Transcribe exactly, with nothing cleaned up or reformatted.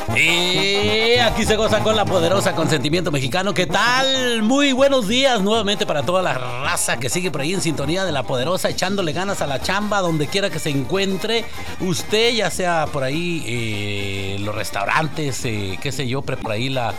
Y aquí se goza con la poderosa Consentimiento Mexicano. ¿Qué tal? Muy buenos días nuevamente para toda la raza que sigue por ahí en sintonía de la poderosa, echándole ganas a la chamba, donde quiera que se encuentre usted, ya sea por ahí eh, los restaurantes, eh, qué sé yo, por ahí la,